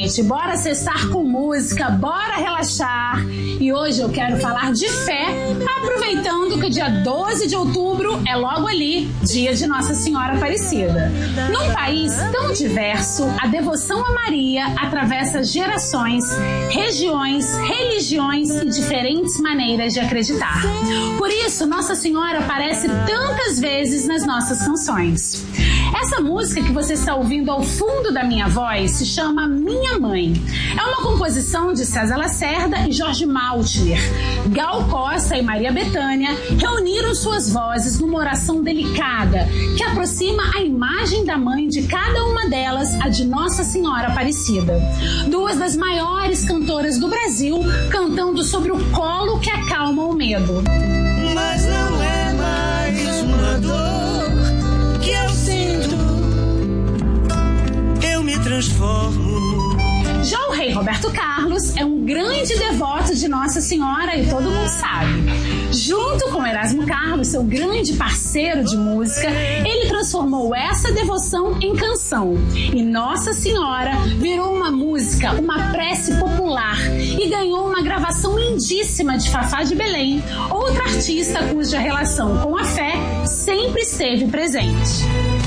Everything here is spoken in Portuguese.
gente, bora cessar com música, bora relaxar. E hoje eu quero falar de fé, aproveitando que o dia 12 de outubro é logo ali, dia de Nossa Senhora Aparecida. Num país tão diverso, a devoção a Maria atravessa gerações, regiões, religiões e diferentes maneiras de acreditar. Por isso, Nossa Senhora aparece tantas vezes nas nossas canções. Essa música que você está ouvindo ao fundo da minha voz se chama Minha Mãe. É uma composição de César Lacerda e Jorge Maltner. Gal Costa e Maria Bethânia reuniram suas vozes numa oração delicada que aproxima a imagem da mãe de cada uma delas, a de Nossa Senhora Aparecida. Duas das maiores cantoras do Brasil cantando sobre o colo que acalma o medo. Mas não é mais uma dor que eu sinto, eu me transformo. Já o rei Roberto Carlos é um grande devoto de Nossa Senhora e todo mundo sabe. Junto com Erasmo Carlos, seu grande parceiro de música, ele transformou essa devoção em canção. E Nossa Senhora virou uma música, uma prece popular e ganhou uma gravação lindíssima de Fafá de Belém, outra artista cuja relação com a fé sempre esteve presente.